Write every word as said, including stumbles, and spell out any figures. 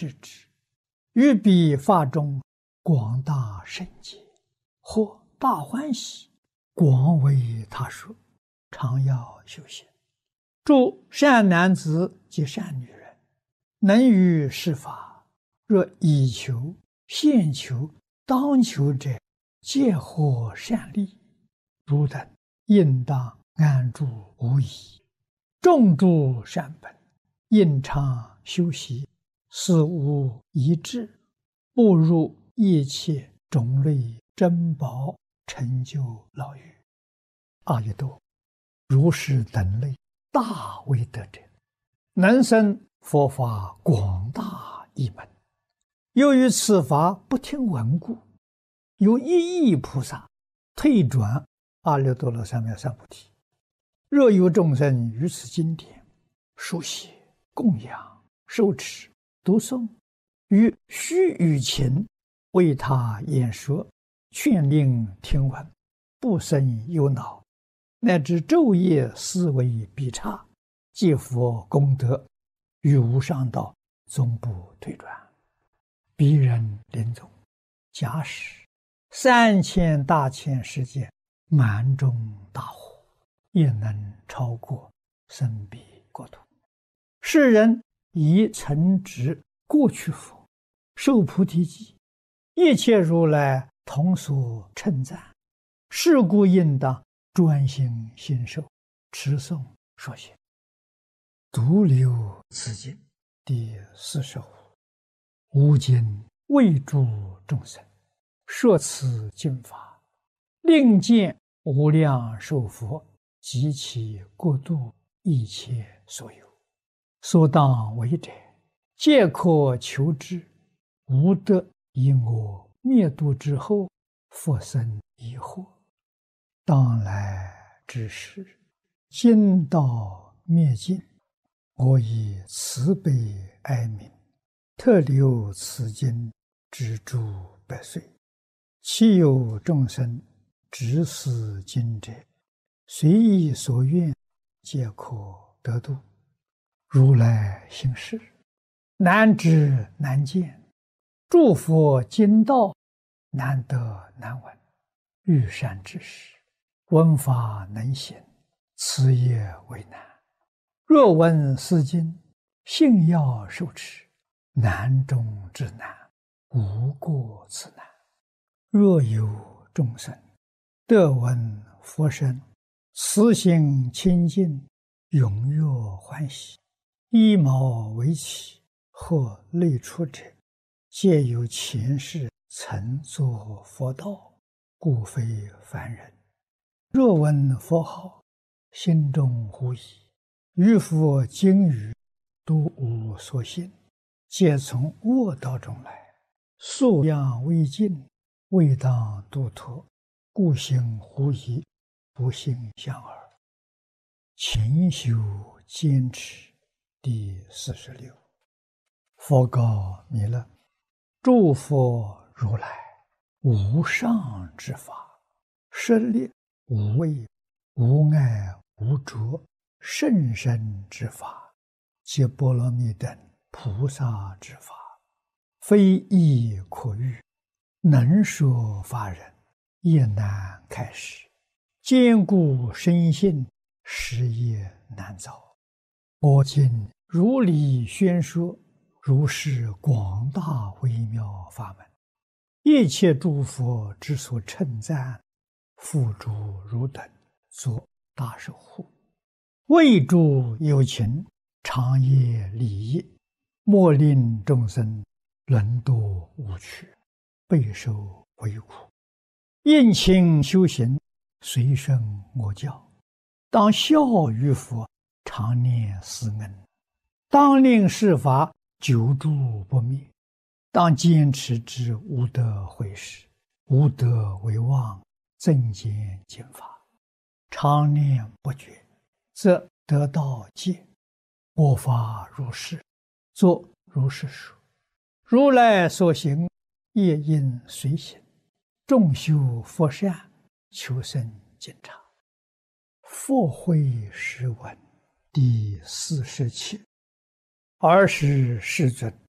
知之，于彼法中广大圣解，或大欢喜，广为他说，常要修行。诸善男子及善女人，能于是法，若以求、现求、当求者，皆获善利。汝等应当安住无疑，种诸善本，应常修习，思无一致，步入一切种类珍宝，成就老于阿逸多如是等类大威德者，能生佛法广大一门。由于此法不听闻故，有一亿菩萨退转阿耨多罗三藐三菩提。若有众生于此经典书写、供养、受持、读诵，于须臾前为他演说，劝令听闻，不生忧恼，乃至昼夜思维必差，皆佛功德，于无上道终不退转。彼人临终，假使三千大千世界满中大火，也能超过生彼国土。世人以曾植过去佛，受菩提记，一切如来同所称赞。是故应当专心信受，持诵说行。独留此经第四十五。吾今为诸众生说此经法，令见无量寿佛及其国度一切所有，所当为者，皆可求之。无得以我灭度之后，复生疑惑。当来之时，今道灭尽，我以慈悲哀悯，特留此经之诸百岁。其有众生执此经者，随意所愿，皆可得度。如来行事，难知难见，诸佛经道难得难闻。欲善知识，闻法能行，此也为难。若闻是经，信要受持，难中之难，无过此难。若有众生得闻佛声，慈心清净，踊跃欢喜，依毛为起，或类出者，皆有前世曾作佛道，故非凡人。若闻佛号，心中狐疑，于佛经语都无所信，皆从恶道中来，素养未尽，未当度脱，故行狐疑，不信相耳。勤修坚持第四十六。佛告弥勒：诸佛如来无上之法，舍利无畏、无碍、无着，甚深之法，皆波罗蜜等菩萨之法，非易可喻，能说法人也难开示，坚固深信，实也难造。我今如理宣说，如是广大微妙法门，一切诸佛之所称赞，付诸汝等作大守护，为诸有情长夜利益，莫令众生沦堕无趣，备受为苦。应勤修行，随顺我教，当效于佛，常念思恩，当令是法久住不灭，当坚持之无得毁时，无得为妄，增减减法，常念不绝，则得道戒。我法如是，作如是说。如来所行，业应随行，众修佛善，求生净察。佛慧诗文第四十七。尔时世尊